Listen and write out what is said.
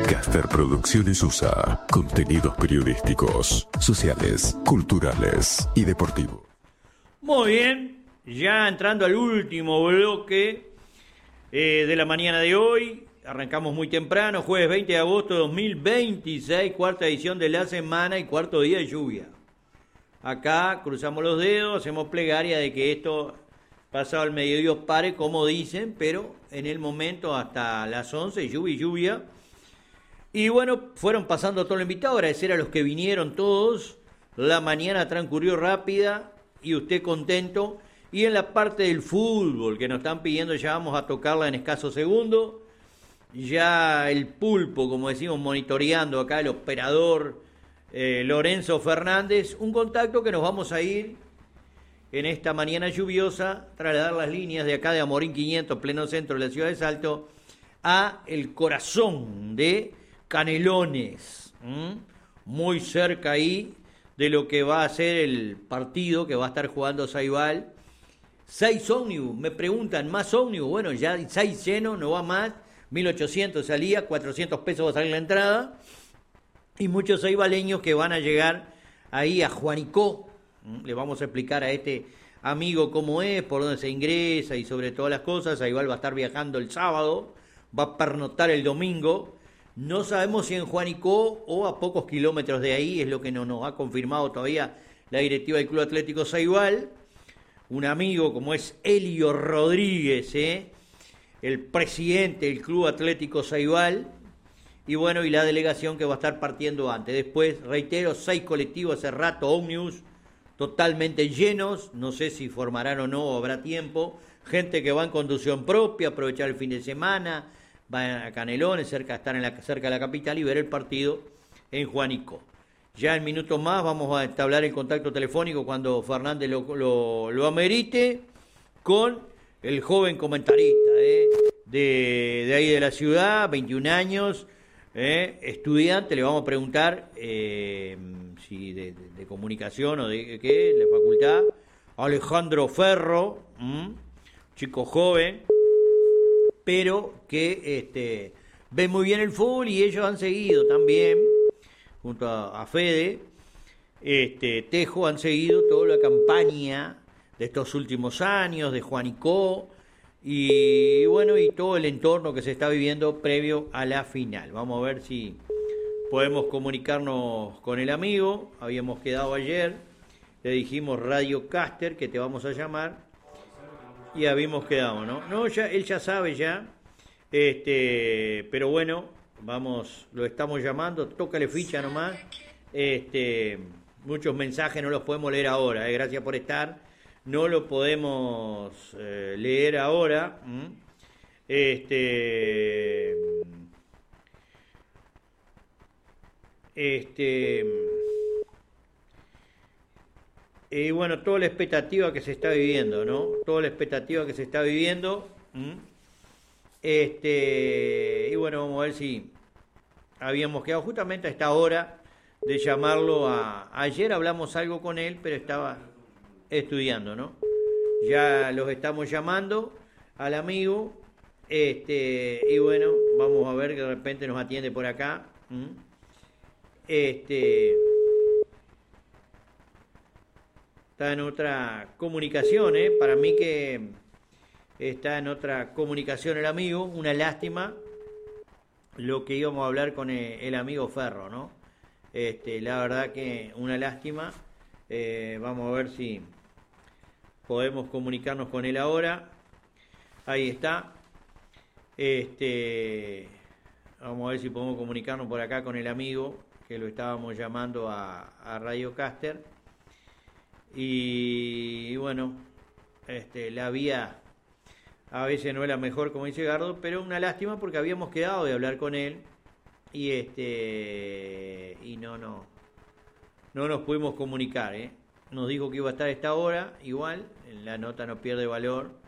Caster Producciones USA. Contenidos periodísticos, sociales, culturales y deportivos. Muy bien, ya entrando al último bloque de la mañana de hoy. Arrancamos muy temprano, jueves 20 de agosto de 2026, cuarta edición de la semana y cuarto día de lluvia. Acá cruzamos los dedos, hacemos plegaria de que esto pasado al mediodía pare, como dicen, pero en el momento hasta las 11, lluvia y lluvia. Y bueno, fueron pasando todos los invitados, agradecer a los que vinieron todos. La mañana transcurrió rápida y usted contento. Y en la parte del fútbol que nos están pidiendo, ya vamos a tocarla en escasos segundos. Ya el pulpo, como decimos, monitoreando acá el operador Lorenzo Fernández. Un contacto que nos vamos a ir en esta mañana lluviosa, trasladar las líneas de acá de Amorín 500, pleno centro de la ciudad de Salto, a el corazón de Canelones, muy cerca ahí de lo que va a ser el partido que va a estar jugando Saibal. 6 ómnibus, me preguntan, ¿más ómnibus? Bueno, ya 6 llenos, no va más, 1.800 salía, 400 pesos va a salir la entrada, y muchos saibaleños que van a llegar ahí a Juanicó. Le vamos a explicar a este amigo cómo es, por dónde se ingresa y sobre todas las cosas. Saibal va a estar viajando el sábado, va a pernoctar el domingo. No sabemos si en Juanicó o a pocos kilómetros de ahí, es lo que no nos ha confirmado todavía la directiva del Club Atlético Saibal. Un amigo como es Elio Rodríguez, el presidente del Club Atlético Saibal, y bueno, y la delegación que va a estar partiendo antes. Después, reitero, 6 colectivos hace rato, ómnibus, totalmente llenos, no sé si formarán o no, habrá tiempo. Gente que va en conducción propia, aprovechar el fin de semana, va a Canelones, cerca de la capital, y ver el partido en Juanicó. Ya en minutos más vamos a establecer el contacto telefónico cuando Fernández lo amerite con el joven comentarista de ahí de la ciudad, 21 años, estudiante. Le vamos a preguntar si de comunicación o de qué, de facultad. Alejandro Ferro, chico joven, pero que ve muy bien el fútbol, y ellos han seguido también, junto a Fede, Tejo, han seguido toda la campaña de estos últimos años, de Juanicó, y bueno, y todo el entorno que se está viviendo previo a la final. Vamos a ver si podemos comunicarnos con el amigo. Habíamos quedado ayer, le dijimos Radio Caster que te vamos a llamar, y habíamos quedado, ¿no? No, ya, él ya sabe ya, pero bueno, vamos, lo estamos llamando, tócale ficha nomás. Muchos mensajes no los podemos leer ahora, gracias por estar, no lo podemos leer ahora. Y bueno, toda la expectativa que se está viviendo, ¿no? Toda la expectativa que se está viviendo. Y bueno, vamos a ver si habíamos quedado justamente a esta hora de llamarlo ayer hablamos algo con él, pero estaba estudiando, ¿no? Ya los estamos llamando al amigo, y bueno, vamos a ver que de repente nos atiende por acá. Está en otra comunicación, para mí que está en otra comunicación el amigo. Una lástima lo que íbamos a hablar con el amigo Ferro, ¿no? La verdad que una lástima. Vamos a ver si podemos comunicarnos con él ahora. Ahí está. Vamos a ver si podemos comunicarnos por acá con el amigo, que lo estábamos llamando a Radio Caster. Y bueno, la vía a veces no es la mejor, como dice Gardo, pero una lástima porque habíamos quedado de hablar con él y no nos pudimos comunicar, Nos dijo que iba a estar a esta hora, igual, la nota no pierde valor,